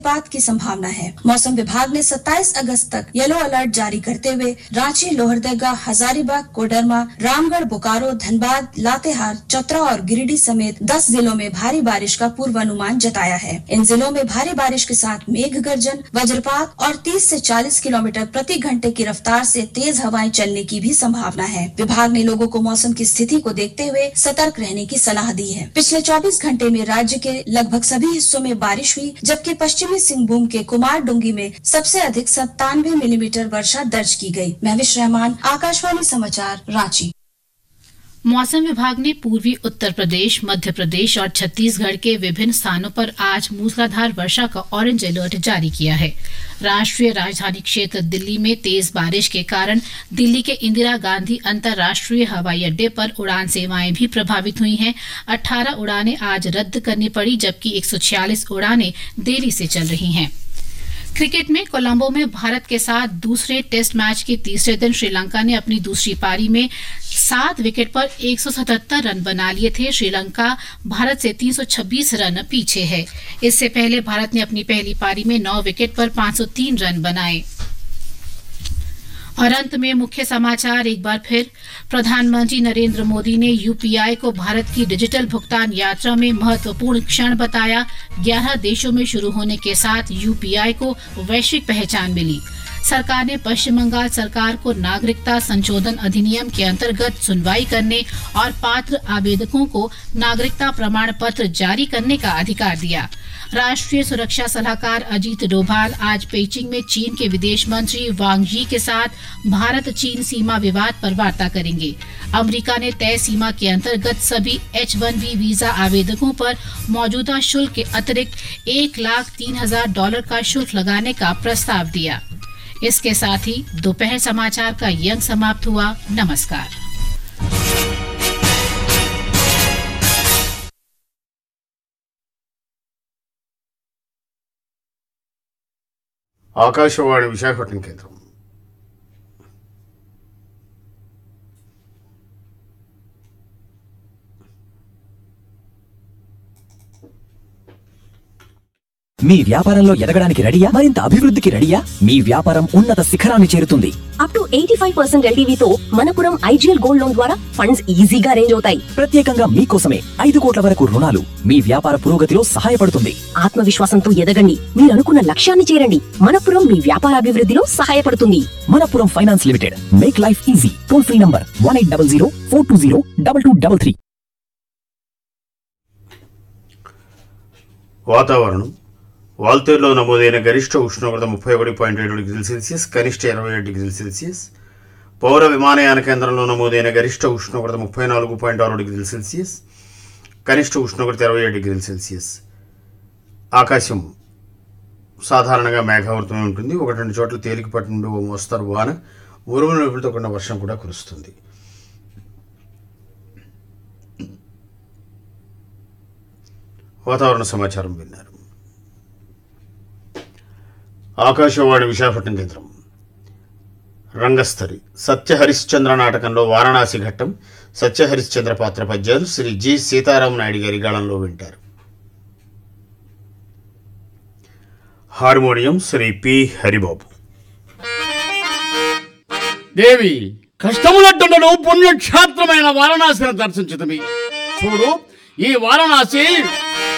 बात की संभावना है। मौसम विभाग ने 27 अगस्त तक येलो अलर्ट जारी करते हुए रांची, लोहरदगा, हजारीबाग, कोडरमा, रामगढ़, बोकारो, धनबाद, लातेहार, चतरा और गिरिडीह समेत 10 जिलों में भारी बारिश का पूर्वानुमान जताया है। इन जिलों में भारी बारिश के साथ मेघ गर्जन, वज्रपात और 30 से 40 किलोमीटर प्रति घंटे की रफ्तार से तेज हवाएं चलने की भी संभावना है। विभाग ने लोगों को मौसम की स्थिति को देखते हुए सतर्क रहने की सलाह दी है। पिछले 24 घंटे में राज्य के लगभग सभी हिस्सों में बारिश हुई, जबकि पश्चिमी सिंहभूम के कुमारडुंगी में सबसे अधिक 97 मिलीमीटर वर्षा दर्ज की गई। महविश रहमान, आकाशवाणी समाचार, रांची। मौसम विभाग ने पूर्वी उत्तर प्रदेश, मध्य प्रदेश और छत्तीसगढ़ के विभिन्न स्थानों पर आज मूसलाधार वर्षा का ऑरेंज अलर्ट जारी किया है। राष्ट्रीय राजधानी क्षेत्र दिल्ली में तेज बारिश के कारण दिल्ली के इंदिरा गांधी अंतर्राष्ट्रीय हवाई अड्डे पर उड़ान सेवाएं भी प्रभावित हुई हैं। 18 उड़ानें आज रद्द करनी पड़ी, जबकि 146 उड़ानें देरी से चल रही हैं। क्रिकेट में कोलंबो में भारत के साथ दूसरे टेस्ट मैच के तीसरे दिन श्रीलंका ने अपनी दूसरी पारी में 7 विकेट पर 177 रन बना लिए थे। श्रीलंका भारत से 326 रन पीछे है। इससे पहले भारत ने अपनी पहली पारी में 9 विकेट पर 503 रन बनाए। और अंत में मुख्य समाचार एक बार फिर। प्रधानमंत्री नरेंद्र मोदी ने यूपीआई को भारत की डिजिटल भुगतान यात्रा में महत्वपूर्ण क्षण बताया। 11 देशों में शुरू होने के साथ यूपीआई को वैश्विक पहचान मिली। सरकार ने पश्चिम बंगाल सरकार को नागरिकता संशोधन अधिनियम के अंतर्गत सुनवाई करने और पात्र आवेदकों को नागरिकता प्रमाण पत्र जारी करने का अधिकार दिया। राष्ट्रीय सुरक्षा सलाहकार अजीत डोभाल आज पेइचिंग में चीन के विदेश मंत्री वांग यी के साथ भारत चीन सीमा विवाद पर वार्ता करेंगे। अमेरिका ने तय सीमा के अंतर्गत सभी H-1B वीजा आवेदकों पर मौजूदा शुल्क के अतिरिक्त $1,03,000 का शुल्क लगाने का प्रस्ताव दिया। इसके साथ ही दोपहर समाचार का ये अंक समाप्त हुआ। नमस्कार। ఆకాశవాణి విశాఖపట్నం కేంద్రం. మీ వ్యాపారంలో ఎదగడానికి రెడీయా? మరింత అభివృద్ధికి రెడీయా? మీ వ్యాపారం ఉన్నత శిఖరాన్ని చేరుతుంది. Up to 85% ఎల్టీవీతో Manappuram IGL gold loan ద్వారా ఫండ్స్ ఈజీగా అరేంజ్ అవుతాయి. ప్రత్యేకంగా మీకోసమే 5 కోట్ల వరకు రుణాలు మీ వ్యాపార పురోగతిలో సహాయపడుతుంది. ఆత్మవిశ్వాసంతో ఎదగండి, మీరు అనుకున్న లక్ష్యాన్ని చేరండి. మనపురం మీ వ్యాపార అభివృద్ధిలో సహాయపడుతుంది. Manappuram finance limited, make life easy. Toll free number 1800-420-2233. వాతావరణం. వాల్తేరులో నమోదైన గరిష్ట ఉష్ణోగ్రత 31.7 డిగ్రీల సెల్సియస్, కనిష్ట 27 డిగ్రీల సెల్సియస్. పౌర విమానయాన కేంద్రంలో నమోదైన గరిష్ట ఉష్ణోగ్రత 34.6 డిగ్రీల సెల్సియస్, కనిష్ట ఉష్ణోగ్రత 27 డిగ్రీల సెల్సియస్. ఆకాశం సాధారణంగా మేఘావృతమై ఉంటుంది. 1-2 చోట్ల తేలికపాటి నుండి ఓ మోస్తరు వాన, ఉరుముల మెరుపులతో కూడిన వర్షం కూడా కురుస్తుంది. వాతావరణ సమాచారం విన్నారు. ఆకాశవాణి విశాఖపట్నం కేంద్రం. రంగస్థలి. సత్యహరిశ్చంద్ర నాటకంలో వారణాసి ఘట్టం, సత్యహరిశ్చంద్ర పాత్ర పద్యాలు శ్రీ జి సీతారామ నాయుడు గారి గాళంలో వింటారు. Harmonium Shri P Haribabu. దేవి, కష్టములడ్డుండను పుణ్యక్షేత్రమైన వారణాసిని దర్శించుతమి. చూడు, ఈ వారణాసి